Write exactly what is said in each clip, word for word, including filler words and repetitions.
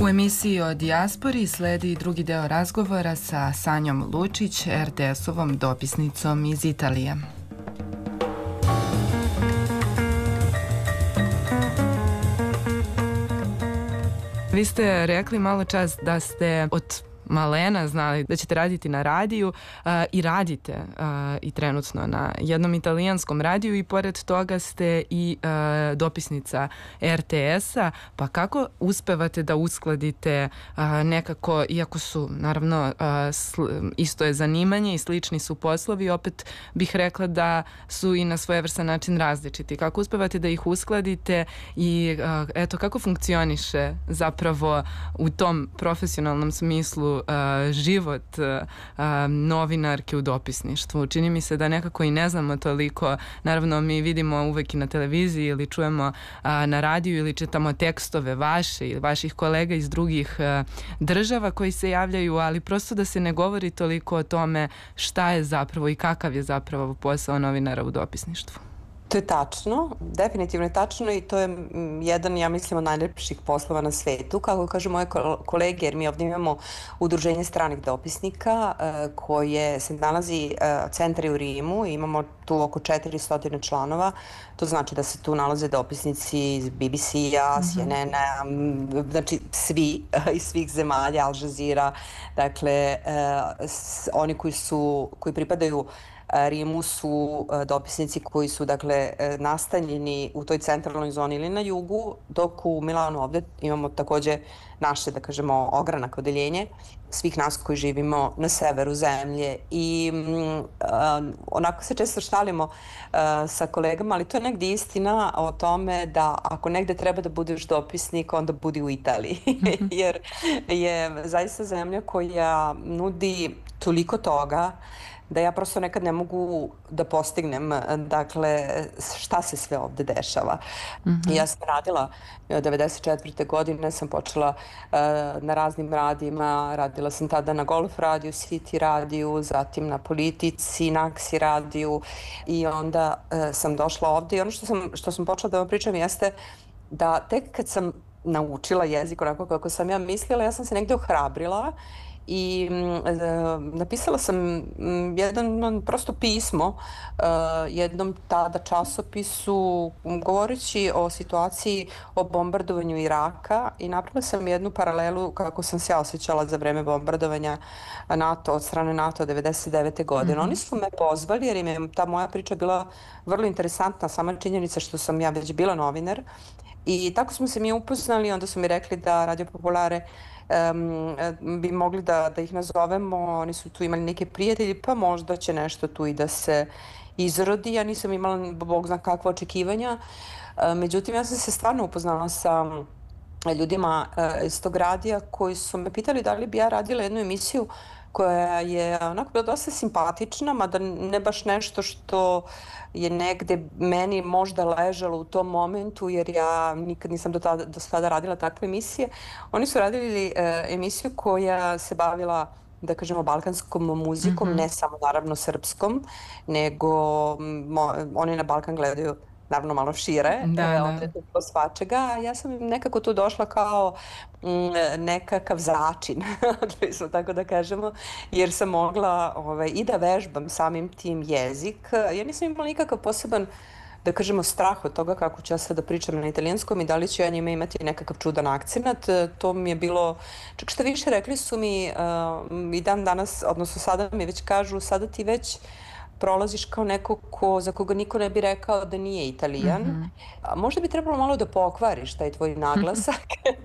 U emisiji o dijaspori sledi drugi deo razgovora sa Sanjom Lučić, er te es-ovom dopisnicom iz Italije. Vi ste rekli malo čas da ste od malena znali da ćete raditi na radiju uh, i radite uh, i trenutno na jednom italijanskom radiju i pored toga ste i uh, dopisnica er te es-a, pa kako uspevate da uskladite uh, nekako, iako su naravno uh, sl- isto je zanimanje i slični su poslovi, opet bih rekla da su i na svojevrstan način različiti. Kako uspevate da ih uskladite i uh, eto, kako funkcioniše zapravo u tom profesionalnom smislu Uh, život uh, novinarke u dopisništvu? Čini mi se da nekako i ne znamo toliko. Naravno, mi vidimo uvek i na televiziji ili čujemo uh, na radiju ili čitamo tekstove vaše ili vaših kolega iz drugih uh, država koji se javljaju, ali prosto da se ne govori toliko o tome šta je zapravo i kakav je zapravo posao novinara u dopisništvu. To je tačno, definitivno je tačno i to je jedan, ja mislim, od najlepših poslova na svetu. Kako kažu moje kolege, jer mi ovdje imamo udruženje stranih dopisnika koje se nalazi, centar je u Rimu, imamo tu oko četiristo članova, to znači da se tu nalaze dopisnici iz be be ce-a, C N N-a, znači svi iz svih zemalja, Al Jazeera, dakle oni koji su, koji pripadaju Rimu su dopisnici koji su dakle nastanjeni u toj centralnoj zoni ili na jugu, dok u Milanu ovdje imamo takođe naše, da kažemo, ogranak odeljenje svih nas koji živimo na severu zemlje i um, onako se često šalimo uh, sa kolegama, ali to je negdje istina o tome da ako negde treba da budeš dopisnik, onda budi u Italiji, jer je zaista zemlja koja nudi toliko toga da ja prosto nekad ne mogu da postignem, dakle, šta se sve ovde dešava. Mm-hmm. Ja sam radila, devedeset četvrte godine sam počela uh, na raznim radijima, radila sam tada na Golf radiju, City radiju, zatim na Politici, Naksi radiju i onda uh, sam došla ovde i ono što sam, što sam počela da vam pričam jeste da tek kad sam naučila jezik onako kako sam ja mislila, ja sam se negde ohrabrila i e, napisala sam jedan prosto pismo e, jednom tada časopisu govoreći o situaciji o bombardovanju Iraka i napravila sam jednu paralelu kako sam se ja osjećala za vreme bombardovanja NATO od strane NATO devedeset devete godine. Mm-hmm. Oni su me pozvali jer im je ta moja priča bila vrlo interesantna, sama činjenica što sam ja već bila novinar i tako smo se mi upoznali, onda su mi rekli da Radio Popolare Um, bi mogli da, da ih nazovemo, oni su tu imali neke prijatelji, pa možda će nešto tu i da se izrodi. Ja nisam imala, bog zna kakva očekivanja, uh, međutim ja sam se stvarno upoznala sa ljudima uh, iz tog radija koji su me pitali da li bi ja radila jednu emisiju koja je onako bila dosta simpatična, mada ne baš nešto što je negde meni možda ležalo u tom momentu, jer ja nikad nisam do tada, do sada radila takve emisije. Oni su radili e, emisiju koja se bavila, da kažemo, balkanskom muzikom, mm-hmm. ne samo naravno srpskom, nego mo, oni na Balkan gledaju naravno malo šire, da, e, da. onda je to svačega. Ja sam nekako tu došla kao m, nekakav začin, tako da kažemo, jer sam mogla ovaj, i da vežbam samim tim jezik. Ja nisam imala nikakav poseban, da kažemo, strah od toga kako ću ja sada pričam na italijanskom i da li ću ja njima imati nekakav čudan akcenat. To mi je bilo, čak što više rekli su mi uh, i dan danas, odnosno sada mi već kažu, sada ti već prolaziš kao neko ko, za koga niko ne bi rekao da nije Italijan. Mm-hmm. A možda bi trebalo malo da pokvariš taj tvoj naglasak,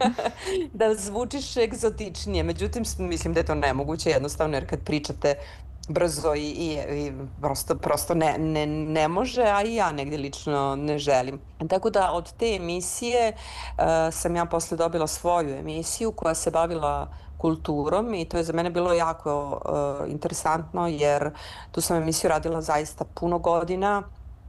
da zvučiš egzotičnije. Međutim, mislim da je to nemoguće jednostavno, jer kad pričate brzo i, i, i prosto, prosto ne, ne, ne može, a i ja negdje lično ne želim. Tako da od te emisije uh, sam ja posle dobila svoju emisiju koja se bavila kulturom i to je za mene bilo jako uh, interesantno, jer tu sam emisiju radila zaista puno godina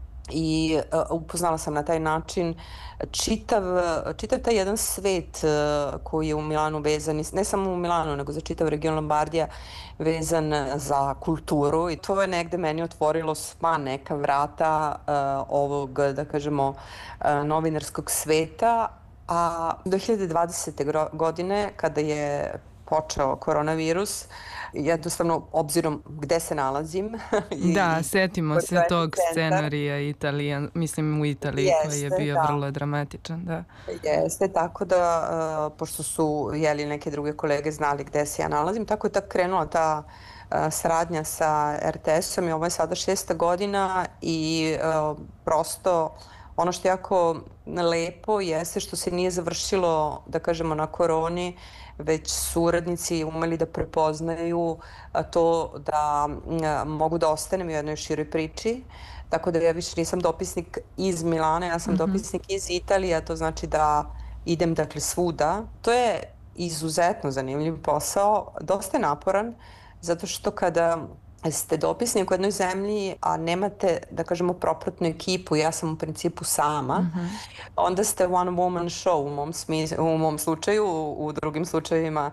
i uh, upoznala sam na taj način čitav, čitav taj jedan svet uh, koji je u Milanu vezan, ne samo u Milanu, nego za čitav region Lombardija vezan za kulturu i to je negde meni otvorilo sva neka vrata uh, ovog, da kažemo, uh, novinarskog sveta. A dve hiljade dvadesete. godine, kada je počeo koronavirus, jednostavno, obzirom gde se nalazim i, Da, setimo koji se je tog centar, scenarija Italijan, mislim u Italiji koji je jeste, bio da, vrlo dramatičan, da. jeste, tako da, uh, pošto su, jeli, neke druge kolege znali gde se ja nalazim, tako je tako krenula ta uh, saradnja sa er te esom i ovo je sada šesta godina i uh, prosto ono što je jako lepo jeste što se nije završilo, da kažemo, na koroni, već su urednici umeli da prepoznaju a, to da a, mogu da ostanem u jednoj široj priči. Tako da ja više nisam dopisnik iz Milana, ja sam Mhm. dopisnik iz Italije, a to znači da idem, dakle, svuda. To je izuzetno zanimljiv posao, dosta je naporan, zato što kada ste dopisnik u jednoj zemlji, a nemate, da kažemo, propratnu ekipu, ja sam u principu sama, Mhm. onda ste one woman show u mom, smis, u mom slučaju, u, u drugim slučajevima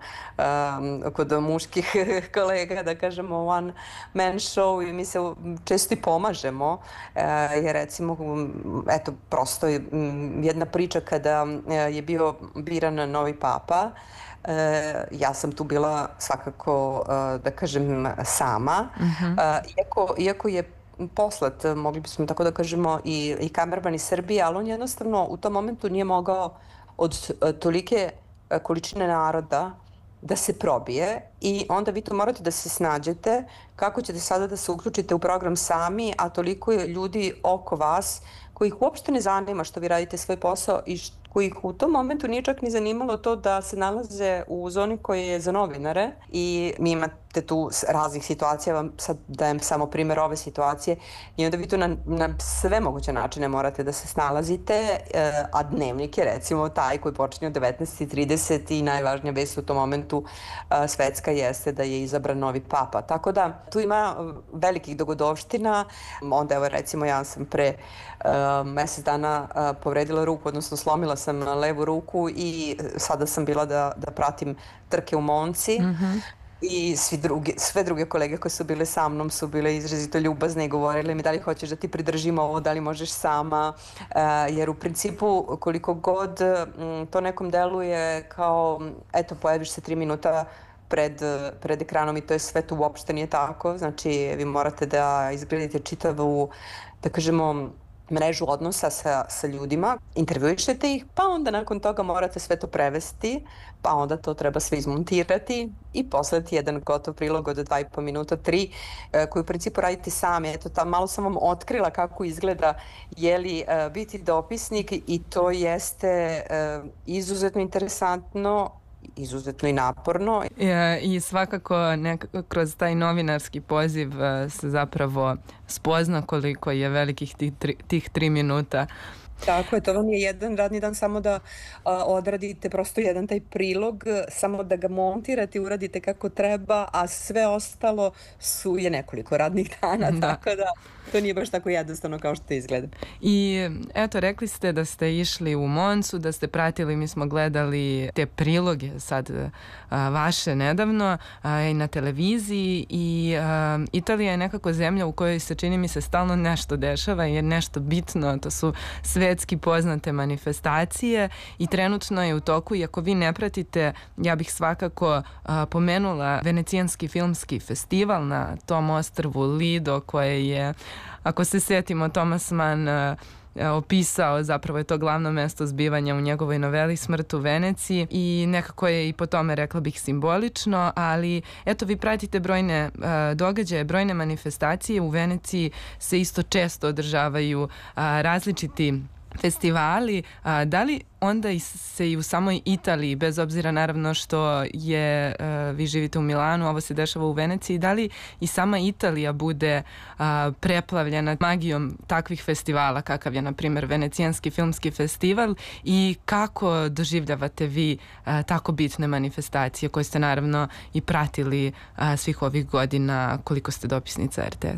um, kod muških kolega, da kažemo, one man show i mi se često i pomažemo, uh, jer recimo, um, eto, prosto je um, jedna priča kada uh, je bio biran novi papa. Uh, ja sam tu bila svakako, uh, da kažem, sama, Mhm. uh, iako, iako je poslat, mogli bismo tako da kažemo, i, i kamerman iz Srbije, ali on jednostavno u tom momentu nije mogao od uh, tolike uh, količine naroda da se probije i onda vi to morate da se snađete kako ćete sada da se uključite u program sami, a toliko je ljudi oko vas kojih uopšte ne zanima što vi radite svoj posao i š- kojih u tom momentu nije čak ni zanimalo to da se nalaze u zoni koja je za novinare i mi imate tu s- raznih situacija, vam sad dajem samo primjer ove situacije i onda vi tu na, na sve moguće načine morate da se snalazite, e, a dnevnik je recimo taj koji počinje od devetnaest i trideset i najvažnija vest u tom momentu e, svetska jeste da je izabran novi papa. Tako da tu ima e, velikih dogodovština, onda evo recimo ja sam pre uh, mesec dana uh, povredila ruku, odnosno slomila sam levu ruku i sada sam bila da, da pratim trke u Monci Mhm. i svi drugi, sve druge kolege koje su bile sa mnom su bile izrazito ljubazne i govorile mi da li hoćeš da ti pridržim ovo, da li možeš sama, uh, jer u principu koliko god mm, to nekom deluje kao, eto, pojaviš se tri minuta pred, pred ekranom i to je sve, to uopšte nije tako. Znači, vi morate da izgradite čitavu, da kažemo, mrežu odnosa sa, sa ljudima, intervjuišete ih, pa onda nakon toga morate sve to prevesti, pa onda to treba sve izmontirati i poslati jedan gotov prilog od dva i po minuta, tri, e, koji u principu radite sami. Eto, ta, malo sam vam otkrila kako izgleda jeli e, biti dopisnik i to jeste e, izuzetno interesantno, izuzetno i naporno. E, I svakako nekako kroz taj novinarski poziv e, se zapravo spozna koliko je velikih tih tri, tih tri minuta. Tako je, to vam je jedan radni dan samo da a, odradite prosto jedan taj prilog, samo da ga montirate i uradite kako treba, a sve ostalo su je nekoliko radnih dana, Da. tako da to nije baš tako jednostavno kao što izgleda. I eto, rekli ste da ste išli u Moncu, da ste pratili, mi smo gledali te priloge sad a, vaše nedavno a, i na televiziji i a, Italija je nekako zemlja u kojoj se čini mi se stalno nešto dešava i je nešto bitno, to su svetski poznate manifestacije i trenutno je u toku, i ako vi ne pratite, ja bih svakako a, pomenula Venecijanski filmski festival na tom ostrvu Lido koje je, ako se setimo, Thomas Mann uh, opisao, zapravo je to glavno mesto zbivanja u njegovoj noveli Smrt u Veneciji i nekako je i po tome, rekla bih, simbolično, ali eto, vi pratite brojne uh, događaje, brojne manifestacije. U Veneciji se isto često održavaju uh, različiti festivali. A, da li onda i se i u samoj Italiji, bez obzira naravno što je, a, vi živite u Milanu, ovo se dešava u Veneciji, da li i sama Italija bude a, preplavljena magijom takvih festivala kakav je, na primjer, Venecijanski filmski festival, i kako doživljavate vi a, tako bitne manifestacije koje ste naravno i pratili a, svih ovih godina koliko ste dopisnica er te es?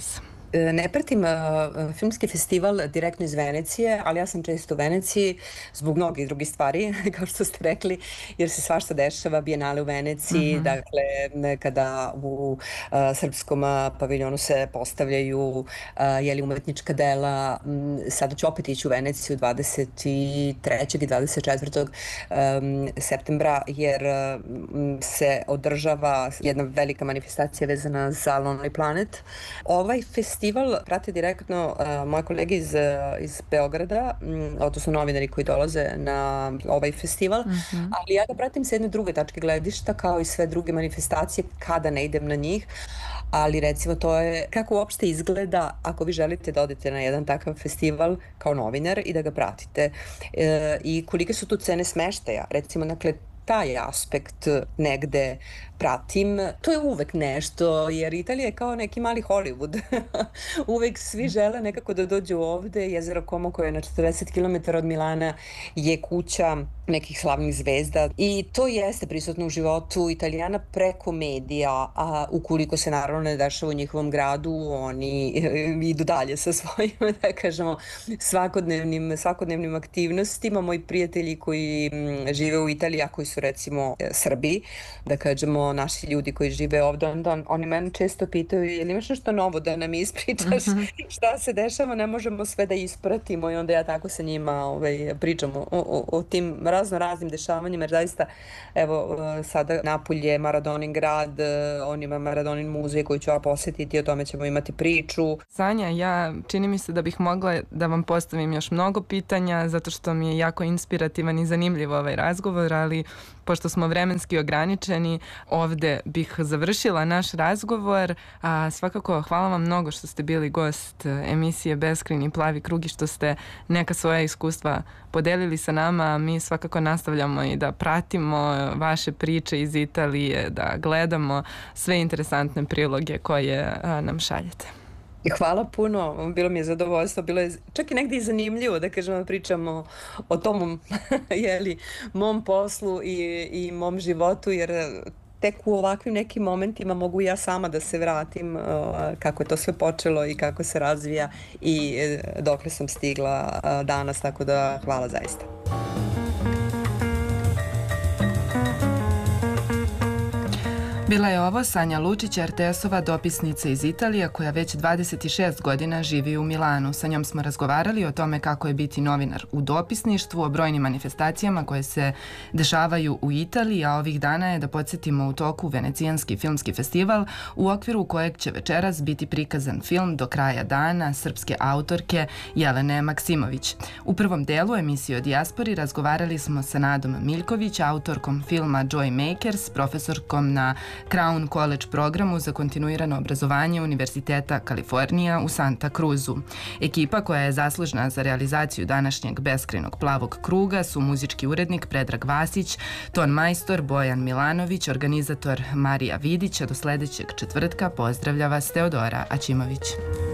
Ne pratim uh, filmski festival direktno iz Venecije, ali ja sam često u Veneciji zbog mnogih drugih stvari, kao što ste rekli, jer se svašta dešava, Bijenale u Veneciji, mm-hmm. dakle, kada u uh, srpskom paviljonu se postavljaju uh, jeli, umetnička dela, um, sada ću opet ići u Veneciju dvadeset trećeg i dvadeset četvrtog Um, septembra, jer um, se održava jedna velika manifestacija vezana za Lonely Planet. Ovaj festival Festival prate direktno uh, moje kolege iz, iz Beograda, um, odnosno novinari koji dolaze na ovaj festival, mm-hmm. ali ja ga pratim sa jedne druge tačke gledišta, kao i sve druge manifestacije kada ne idem na njih, ali recimo to je kako uopšte izgleda ako vi želite da odete na jedan takav festival kao novinar i da ga pratite e, i kolike su tu cene smeštaja, recimo, dakle, taj aspekt negde pratim. To je uvek nešto, jer Italija je kao neki mali Hollywood. Uvek svi žele nekako da dođu ovde. Jezero Como, koje je na četrdeset kilometara od Milana, je kuća nekih slavnih zvezda i to jeste prisutno u životu Italijana preko medija, a ukoliko se naravno ne dešava u njihovom gradu, oni idu dalje sa svojim, da kažemo, svakodnevnim, svakodnevnim aktivnostima. Moji prijatelji koji žive u Italiji, a koji su recimo Srbi, da kažemo naši ljudi koji žive ovde, onda oni mene često pitaju, je li imaš nešto novo da nam ispričaš, mm-hmm. šta se dešava, ne možemo sve da ispratimo, i onda ja tako sa njima ovaj, pričam o, o, o tim razno raznim dešavanjima, jer zaista, evo, sada Napulj je Maradonin grad, on ima Maradonin muzej koji ću ja posetiti, o tome ćemo imati priču. Sanja, ja čini mi se da bih mogla da vam postavim još mnogo pitanja, zato što mi je jako inspirativan i zanimljiv ovaj razgovor, ali pošto smo vremenski ograničeni, ovde bih završila naš razgovor. A, svakako hvala vam mnogo što ste bili gost emisije Beskrajni plavi krug i što ste neka svoja iskustva podelili sa nama. Mi svakako nastavljamo i da pratimo vaše priče iz Italije, da gledamo sve interesantne priloge koje a, nam šaljete. Hvala puno, bilo mi je zadovoljstvo, bilo je čak i negdje i zanimljivo da kažemo, pričamo o tom jeli, mom poslu i, i mom životu, jer tek u ovakvim nekim momentima mogu ja sama da se vratim uh, kako je to sve počelo i kako se razvija i uh, dokle sam stigla uh, danas, tako da hvala zaista. Bila je ovo Sanja Lučić, er te esova dopisnica iz Italije koja već dvadeset šest godina živi u Milanu. Sa njom smo razgovarali o tome kako je biti novinar u dopisništvu, o brojnim manifestacijama koje se dešavaju u Italiji, a ovih dana je, da podsjetimo, u toku Venecijanski filmski festival, u okviru kojeg će večeras biti prikazan film Do kraja dana srpske autorke Jelene Maksimović. U prvom delu emisije o dijaspori razgovarali smo sa Nadom Miljković, autorkom filma Joy Makers, profesorkom na Crown College programu za kontinuirano obrazovanje Univerziteta Kalifornija u Santa Cruzu. Ekipa koja je zaslužna za realizaciju današnjeg Beskrajnog plavog kruga su muzički urednik Predrag Vasić, ton majstor Bojan Milanović, organizator Marija Vidić, a do sledećeg četvrtka pozdravlja vas Teodora Aćimović.